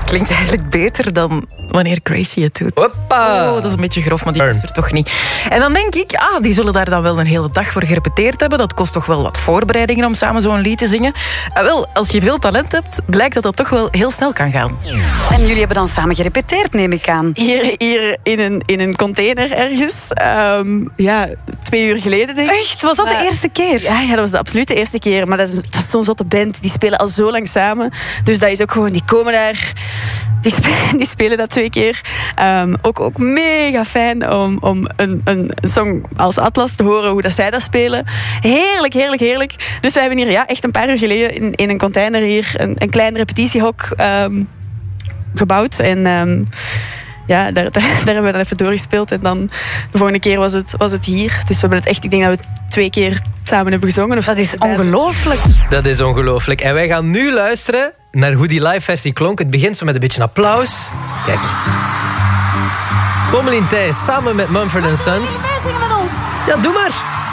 klinkt eigenlijk beter dan wanneer Gracie het doet. Hoppa! Oh, dat is een beetje grof, maar die luistert toch niet. En dan denk ik, die zullen daar dan wel een hele dag voor gerepeteerd hebben. Dat kost toch wel wat voorbereidingen om samen zo'n lied te zingen. Wel, als je veel talent hebt, blijkt dat toch wel heel snel kan gaan. En jullie hebben dan samen gerepeteerd, neem ik aan. Hier in een container ergens. 2 uur geleden, denk ik. Echt? Was dat de eerste keer? Ja, dat was de absolute eerste keer. Maar dat is zo'n zotte band. Die spelen al zo lang samen. Dus dat is ook gewoon, die komen daar... Die spelen dat 2 keer. Ook mega fijn om een song als Atlas te horen, hoe dat zij dat spelen. Heerlijk, heerlijk, heerlijk. Dus wij hebben hier echt een paar uur geleden in een container hier een klein repetitiehok gebouwd. En daar hebben we dan even doorgespeeld. En dan de volgende keer was het hier. Dus we hebben het echt, ik denk dat we het 2 keer samen hebben gezongen. Dat is ongelooflijk. Dat is ongelooflijk. En wij gaan nu luisteren naar hoe die live versie klonk. Het begint zo met een beetje applaus. Kijk. Pommelien Thijs samen met Mumford & Sons. Meezingen met ons. Ja, doe maar.